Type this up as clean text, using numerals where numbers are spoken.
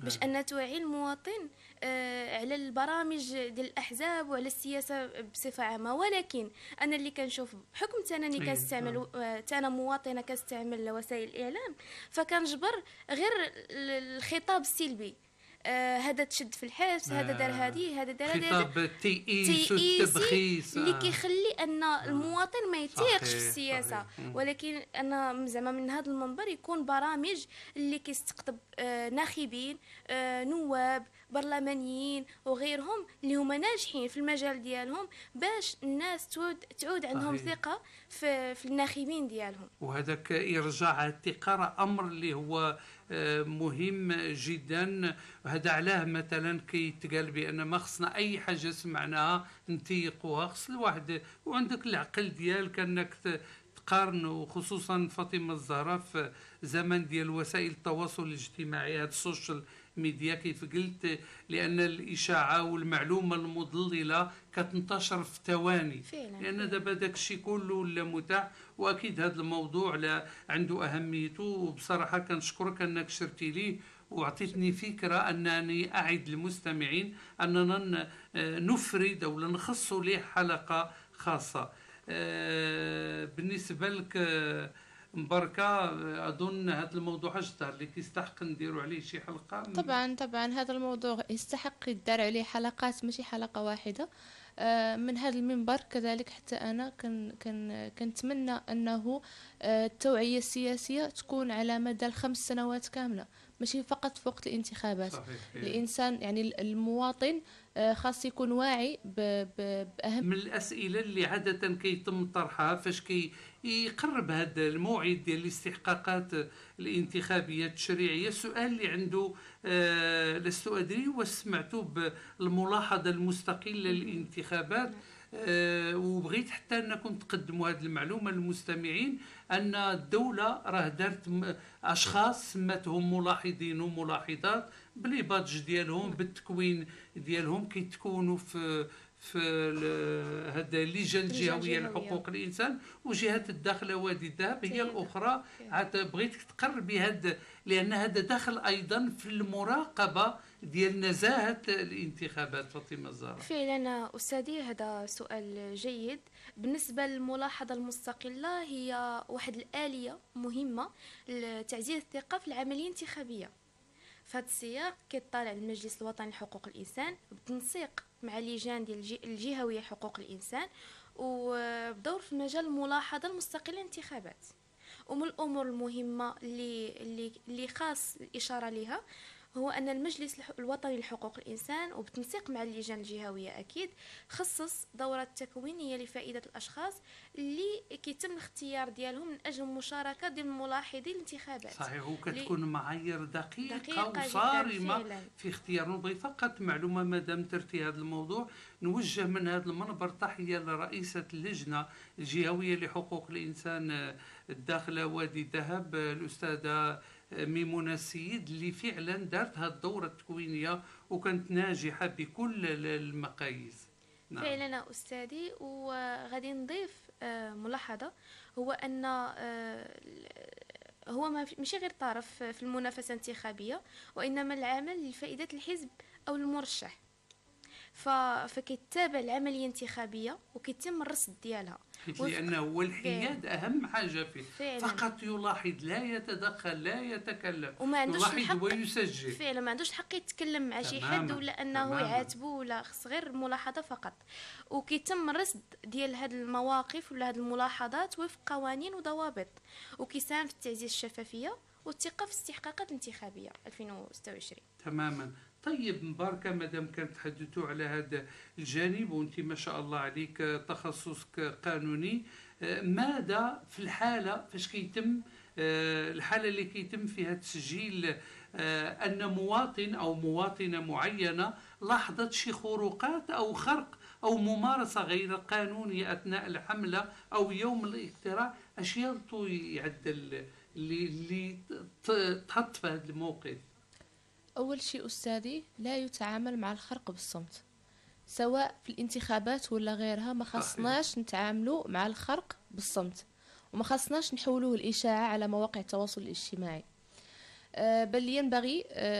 باش ان توعي المواطن على البرامج ديال الاحزاب وعلى السياسه بصفه عامه. ولكن انا اللي كنشوف بحكم انني كنستعمل انا مواطنه كنستعمل وسائل الاعلام، فكنجبر غير الخطاب السلبي. هذا تشد في الحبس، هذا دار هذه، هذا دار هذا، خطاب التيئيس والتبخيس اللي كيخلي ان المواطن ما يتيقش في السياسه. صحيح. ولكن انا زعما من هذا المنبر يكون برامج اللي كيستقطب ناخبين، نواب، برلمانيين وغيرهم اللي هما ناجحين في المجال ديالهم، باش الناس تعود عندهم ثقه في الناخبين ديالهم. وهذاك ارجاع الثقه راه امر اللي هو مهم جدا. هذا علاه مثلا كيتقال بان ما خصنا اي حاجه سمعناها نتيقوها، خص الواحد وعندك العقل ديالك انك تقارن. وخصوصا فاطمه الزهراء في زمن ديال وسائل التواصل الاجتماعي، هذا السوشيال ميديا كيف قلت، لان الاشاعه والمعلومه المضلله كتنتشر في ثواني، لان دابا داك الشيء كله ولا متاح. واكيد هذا الموضوع لا عنده اهميته، وبصراحه كنشكرك انك شرتي لي وعطيتني فكره انني اعد المستمعين اننا نفرد او نخص له حلقه خاصه. بالنسبه لك مباركه، اظن هذا الموضوع اشتهر اللي كيستحق نديروا عليه شي حلقه. طبعا هذا الموضوع يستحق يدار عليه حلقات، ماشي حلقه واحده. من هذا المنبر كذلك حتى انا كنتمنى انه التوعيه السياسيه تكون على مدى ال5 سنوات كامله، ماشي فقط في وقت الانتخابات. صحيح. الانسان يعني المواطن خاص يكون واعي باهم. من الاسئله اللي عاده كيتم طرحها فاش يقرب هذا الموعد ديال الاستحقاقات الانتخابيه التشريعيه، السؤال اللي عنده لست ادري واش سمعتوا بالملاحظه المستقله للانتخابات. وبغيت حتى انكم تقدموا هذه المعلومه للمستمعين، ان الدوله راه دارت اشخاص سماتهم ملاحظين وملاحظات بلي بادج ديالهم بالتكوين ديالهم كيتكونوا في هذا اللجان الجهويه لحقوق الانسان. وجهه الداخله وادي الذهب هي الاخرى. بغيتك تقربي هذا، لان هذا داخل ايضا في المراقبه ديال نزاهه الانتخابات. فاطمه الزهراء، فعلا استاذي هذا سؤال جيد. بالنسبه للملاحظه المستقله، هي واحد الاليه مهمه لتعزيز الثقه في العمليه الانتخابيه. في هذا السياق كيطالع المجلس الوطني لحقوق الانسان بالتنسيق مع اللجان ديال الجهويه لحقوق الانسان، وبدور في مجال الملاحظه المستقله للانتخابات. ومن الامور المهمه اللي خاص الاشاره لها هو أن المجلس الوطني لحقوق الإنسان وبالتنسيق مع اللجان الجهوية أكيد خصص دورات تكوينية لفائدة الأشخاص اللي كيتم الاختيار ديالهم من أجل المشاركة ديال الملاحظين الانتخابات. صحيح، وكتكون معايير دقيقة وصارمة في اختيارهم. نبغي فقط معلومة مادام درتي هذا الموضوع، نوجه من هذا المنبر تحية لرئيسة اللجنة الجهوية لحقوق الإنسان الداخلة وادي الذهب، الأستاذة ميمونة السيد، اللي فعلا دارت هذه الدورة التكوينية وكانت ناجحة بكل المقاييس. نعم. فعلا أستاذي. وغادي نضيف ملاحظة، هو أن هو ماشي غير طرف في المنافسة الانتخابية، وإنما العمل لفائدة الحزب أو المرشح. فكيتابع العملية الانتخابية وكيتم الرصد ديالها، لأنه هو الحياد أهم حاجة فيه. فقط يلاحظ، لا يتدخل، لا يتكلم، يلاحظ ويسجل. فعلا ما عندوش الحق يتكلم مع شي حد ولا أنه يعاتبه، ولا خص غير الملاحظة فقط. وكيتم الرصد ديال هذه المواقف ولا هذه الملاحظات وفق قوانين وضوابط، وكيساهم في تعزيز الشفافية والثقة في الاستحقاقات الانتخابية 2026. تماما. طيب مباركة، مادام كنتحدثوا على هذا الجانب وانت ما شاء الله عليك تخصصك قانوني، ماذا في الحالة فاش كيتم الحالة اللي كيتم فيها تسجيل أن مواطن أو مواطنة معينة لاحظت شي خروقات أو خرق أو ممارسة غير قانونية أثناء الحملة أو يوم الاقتراع، أش يلطو يعدل اللي تحط في هذا الموقف؟ أول شيء أستاذي، لا يتعامل مع الخرق بالصمت، سواء في الانتخابات ولا غيرها. ما خصناش نتعاملوا مع الخرق بالصمت، وما خصناش نحولوه الإشاعة على مواقع التواصل الاجتماعي. بل ينبغي